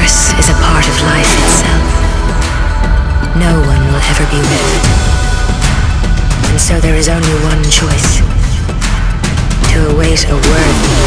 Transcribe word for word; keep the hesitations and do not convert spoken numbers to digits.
Remorse is a part of life itself. No one will ever be rid of it. And so there is only one choice: to await a worthy